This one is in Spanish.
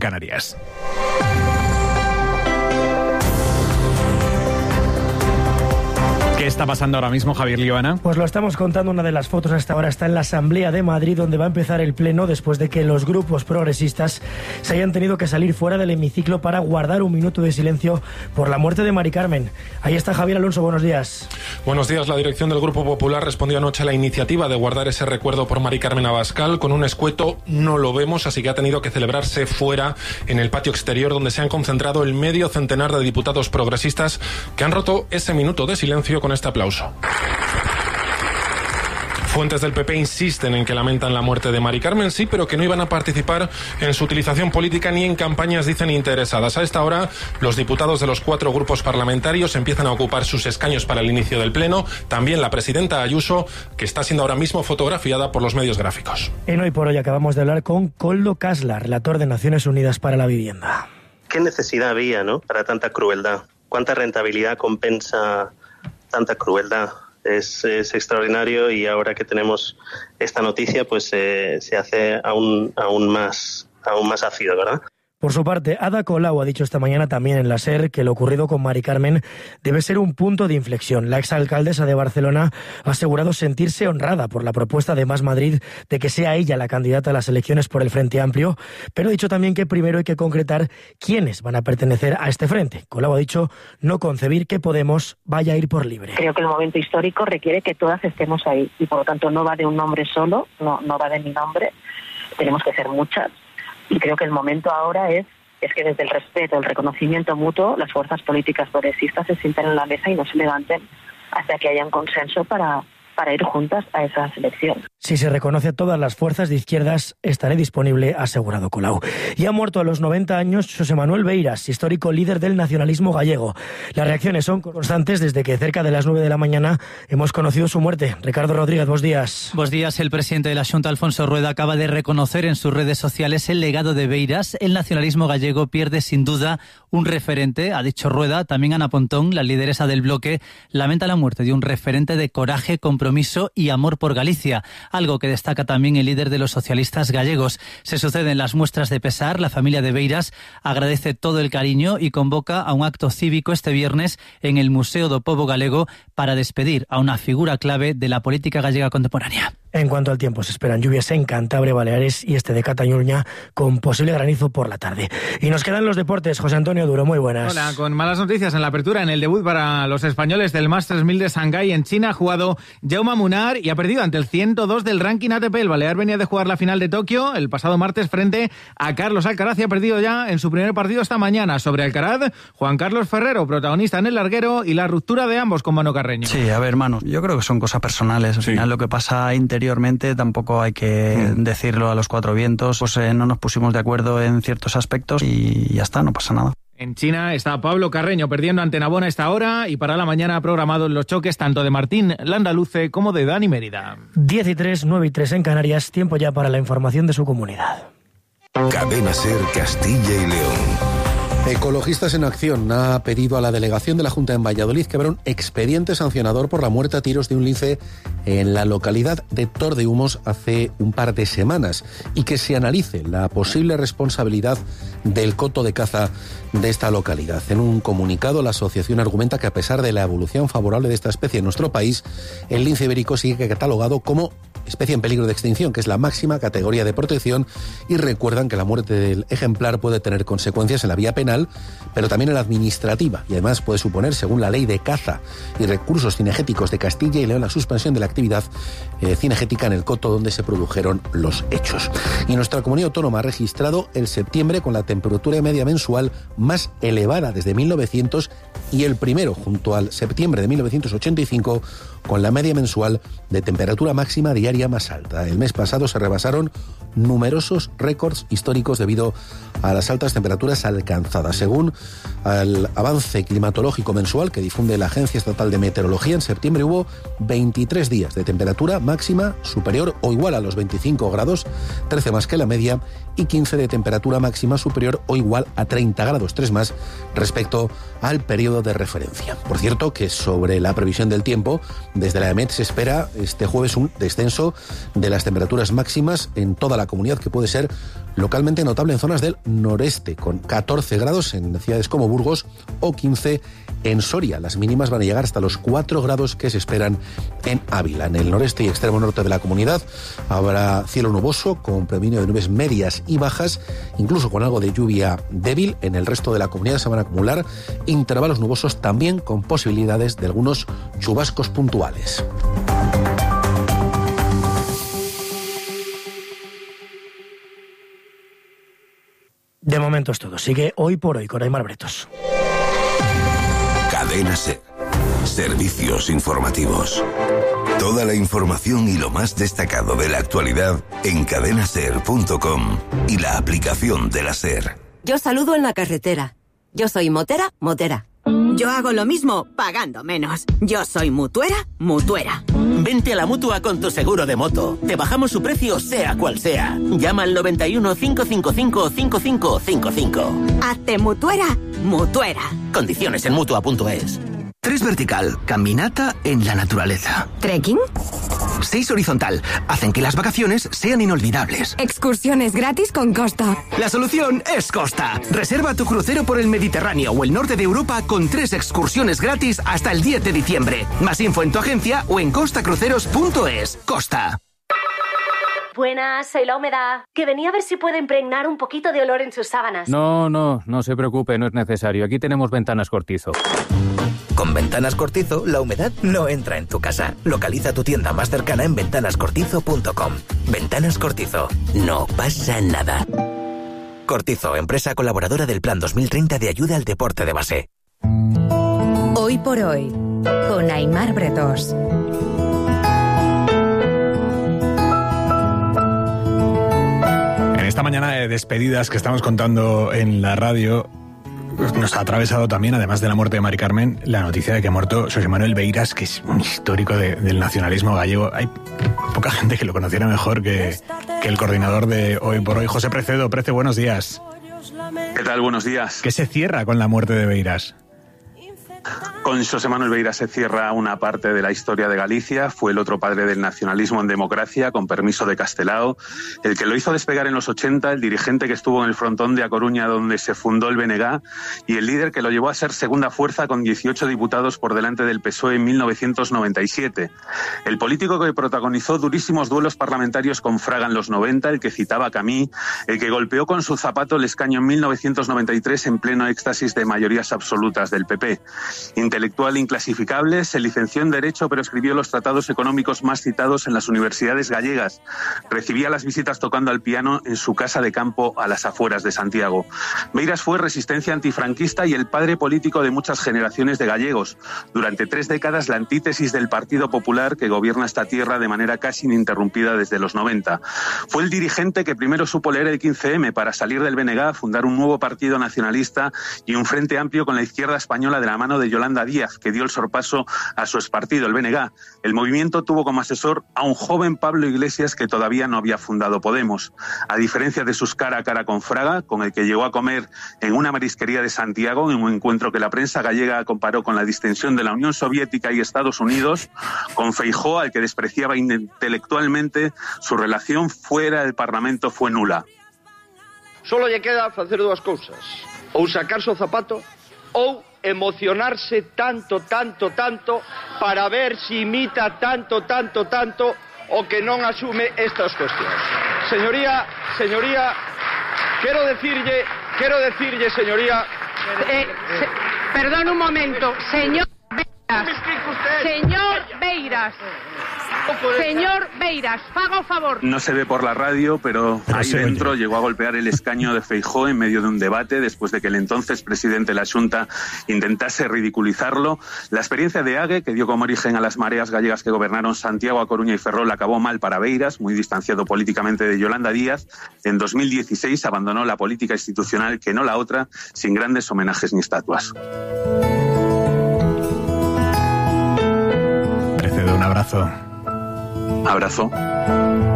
Canarias. ¿Qué está pasando ahora mismo, Javier Liobana? Pues lo estamos contando. Una de las fotos hasta ahora está en la Asamblea de Madrid, donde va a empezar el pleno después de que los grupos progresistas se hayan tenido que salir fuera del hemiciclo para guardar un minuto de silencio por la muerte de Mari Carmen. Ahí está Javier Alonso, buenos días. Buenos días. La dirección del Grupo Popular respondió anoche a la iniciativa de guardar ese recuerdo por Mari Carmen Abascal con un escueto "no lo vemos", así que ha tenido que celebrarse fuera, en el patio exterior, donde se han concentrado el medio centenar de diputados progresistas que han roto ese minuto de silencio con este aplauso. Fuentes del PP insisten en que lamentan la muerte de Mari Carmen, sí, pero que no iban a participar en su utilización política ni en campañas, dicen, interesadas. A esta hora, los diputados de los 4 grupos parlamentarios empiezan a ocupar sus escaños para el inicio del pleno. También la presidenta Ayuso, que está siendo ahora mismo fotografiada por los medios gráficos. En Hoy por Hoy acabamos de hablar con Koldo Kasla, relator de Naciones Unidas para la Vivienda. ¿Qué necesidad había, no, para tanta crueldad? ¿Cuánta rentabilidad compensa tanta crueldad? Es extraordinario, y ahora que tenemos esta noticia, pues se hace aún más ácido, ¿verdad? Por su parte, Ada Colau ha dicho esta mañana también en la SER que lo ocurrido con Mari Carmen debe ser un punto de inflexión. La exalcaldesa de Barcelona ha asegurado sentirse honrada por la propuesta de Más Madrid de que sea ella la candidata a las elecciones por el Frente Amplio, pero ha dicho también que primero hay que concretar quiénes van a pertenecer a este frente. Colau ha dicho no concebir que Podemos vaya a ir por libre. Creo que el momento histórico requiere que todas estemos ahí, y por lo tanto no va de un nombre solo, no va de mi nombre, tenemos que ser muchas. Y creo que el momento ahora es que desde el respeto, el reconocimiento mutuo, las fuerzas políticas progresistas se sienten en la mesa y no se levanten hasta que haya un consenso para ir juntas a esa elección. Si se reconoce a todas las fuerzas de izquierdas, estaré disponible, ha asegurado Colau. Y ha muerto a los 90 años José Manuel Beiras, histórico líder del nacionalismo gallego. Las reacciones son constantes desde que cerca de las 9 de la mañana hemos conocido su muerte. Ricardo Rodríguez, buenos días. Buenos días. El presidente de la Xunta, Alfonso Rueda, acaba de reconocer en sus redes sociales el legado de Beiras. El nacionalismo gallego pierde sin duda un referente, ha dicho Rueda. También Ana Pontón, la lideresa del bloque, lamenta la muerte de un referente de coraje, compromiso y amor por Galicia, algo que destaca también el líder de los socialistas gallegos. Se suceden las muestras de pesar. La familia de Beiras agradece todo el cariño y convoca a un acto cívico este viernes en el Museo do Pobo Galego para despedir a una figura clave de la política gallega contemporánea. En cuanto al tiempo, se esperan lluvias en Cantabria, Baleares y este de Cataluña, con posible granizo por la tarde. Y nos quedan los deportes. José Antonio Duro, muy buenas. Hola, con malas noticias en la apertura, en el debut para los españoles del Masters 1000 de Shanghái en China. Ha jugado Jaume Munar y ha perdido ante el 102 del ranking ATP. El balear venía de jugar la final de Tokio el pasado martes frente a Carlos Alcaraz y ha perdido ya en su primer partido esta mañana. Sobre Alcaraz, Juan Carlos Ferrero, protagonista en el larguero, y la ruptura de ambos con Manu Carreño. Sí, a ver, Manu, yo creo que son cosas personales. Al final lo que pasa interiormente tampoco hay que decirlo a los 4 vientos. Pues no nos pusimos de acuerdo en ciertos aspectos y ya está, no pasa nada. En China está Pablo Carreño perdiendo ante Navona a esta hora, y para la mañana programados los choques tanto de Martín Landaluce como de Dani Mérida. 10:03, 9:03 en Canarias, tiempo ya para la información de su comunidad. Cadena SER Castilla y León. Ecologistas en Acción ha pedido a la delegación de la Junta en Valladolid que abra un expediente sancionador por la muerte a tiros de un lince en la localidad de Tordehumos hace un par de semanas y que se analice la posible responsabilidad del coto de caza de esta localidad. En un comunicado, la asociación argumenta que a pesar de la evolución favorable de esta especie en nuestro país, el lince ibérico sigue catalogado como especie en peligro de extinción, que es la máxima categoría de protección, y recuerdan que la muerte del ejemplar puede tener consecuencias en la vía penal, pero también en la administrativa, y además puede suponer, según la Ley de Caza y Recursos Cinegéticos de Castilla y León, la suspensión de la actividad cinegética en el coto donde se produjeron los hechos. Y nuestra comunidad autónoma ha registrado el septiembre con la temperatura media mensual más elevada desde 1900 y el primero, junto al septiembre de 1985, con la media mensual de temperatura máxima diaria más alta. El mes pasado se rebasaron numerosos récords históricos debido a las altas temperaturas alcanzadas. Según el avance climatológico mensual que difunde la Agencia Estatal de Meteorología, en septiembre hubo 23 días de temperatura máxima superior o igual a los 25 grados, 13 más que la media, y 15 de temperatura máxima superior superior o igual a 30 grados, 3 más respecto al periodo de referencia. Por cierto, que sobre la previsión del tiempo, desde la EMET se espera este jueves un descenso de las temperaturas máximas en toda la comunidad, que puede ser localmente notable en zonas del noreste, con 14 grados en ciudades como Burgos o 15 en Soria. Las mínimas van a llegar hasta los 4 grados que se esperan en Ávila. En el noreste y extremo norte de la comunidad habrá cielo nuboso con predominio de nubes medias y bajas, incluso con algo de lluvia débil. En el resto de la comunidad se van a acumular intervalos nubosos, también con posibilidades de algunos chubascos puntuales. De momento es todo. Sigue Hoy por Hoy con Aimar Bretos. Cadena SER. Servicios informativos. Toda la información y lo más destacado de la actualidad en cadenaser.com y la aplicación de la SER. Yo saludo en la carretera. Yo soy motera. Yo hago lo mismo, pagando menos. Yo soy mutuera. Vente a la Mutua con tu seguro de moto. Te bajamos su precio sea cual sea. Llama al 91 555 5555. Hazte mutuera. Condiciones en Mutua.es. 3 vertical, caminata en la naturaleza. ¿Trekking? 6 horizontal, hacen que las vacaciones sean inolvidables. Excursiones gratis con Costa. La solución es Costa. Reserva tu crucero por el Mediterráneo o el norte de Europa con 3 excursiones gratis hasta el 10 de diciembre. Más info en tu agencia o en costacruceros.es. Costa. Buenas, soy La Humedad, que venía a ver si puedo impregnar un poquito de olor en sus sábanas. No se preocupe, no es necesario. Aquí tenemos Ventanas Cortizo. Con Ventanas Cortizo, la humedad no entra en tu casa. Localiza tu tienda más cercana en ventanascortizo.com. Ventanas Cortizo. No pasa nada. Cortizo, empresa colaboradora del Plan 2030 de ayuda al deporte de base. Hoy por Hoy, con Aimar Bretos. Esta mañana de despedidas que estamos contando en la radio, nos ha atravesado también, además de la muerte de Mari Carmen, la noticia de que ha muerto José Manuel Beiras, que es un histórico del nacionalismo gallego. Hay poca gente que lo conociera mejor que el coordinador de Hoy por Hoy, José Precedo. Prece, buenos días. ¿Qué tal? Buenos días. ¿Qué se cierra con la muerte de Beiras? Con José Manuel Beiras se cierra una parte de la historia de Galicia. Fue el otro padre del nacionalismo en democracia, con permiso de Castelao, el que lo hizo despegar en los 80, el dirigente que estuvo en el frontón de A Coruña, donde se fundó el BNG, y el líder que lo llevó a ser segunda fuerza con 18 diputados por delante del PSOE en 1997. El político que protagonizó durísimos duelos parlamentarios con Fraga en los 90, el que citaba a Camí, el que golpeó con su zapato el escaño en 1993 en pleno éxtasis de mayorías absolutas del PP. Intelectual inclasificable, se licenció en Derecho, pero escribió los tratados económicos más citados en las universidades gallegas. Recibía las visitas tocando al piano en su casa de campo a las afueras de Santiago. Beiras fue resistencia antifranquista y el padre político de muchas generaciones de gallegos. Durante 3 décadas, la antítesis del Partido Popular, que gobierna esta tierra de manera casi ininterrumpida desde los 90. Fue el dirigente que primero supo leer el 15M para salir del BNG, fundar un nuevo partido nacionalista y un frente amplio con la izquierda española de la mano de Yolanda Díaz, que dio el sorpaso a su expartido, el BNG. El movimiento tuvo como asesor a un joven Pablo Iglesias que todavía no había fundado Podemos. A diferencia de sus cara a cara con Fraga, con el que llegó a comer en una marisquería de Santiago, en un encuentro que la prensa gallega comparó con la distensión de la Unión Soviética y Estados Unidos, con Feijóo, al que despreciaba intelectualmente, su relación fuera del Parlamento fue nula. Solo lle queda facer 2 cousas: ou sacarse o zapato ou emocionarse tanto para ver si imita tanto o que non asume estas cuestións. Señoría, quero decirlle, señoría... Perdón un momento, señor Beiras, faga o favor. No se ve por la radio, pero ahí dentro llegó a golpear el escaño de Feijóo en medio de un debate después de que el entonces presidente de la Xunta intentase ridiculizarlo. La experiencia de Ague, que dio como origen a las mareas gallegas que gobernaron Santiago, A Coruña y Ferrol, acabó mal para Beiras, muy distanciado políticamente de Yolanda Díaz. En 2016 abandonó la política institucional, que no la otra, sin grandes homenajes ni estatuas. Precedo, un abrazo. Abrazo.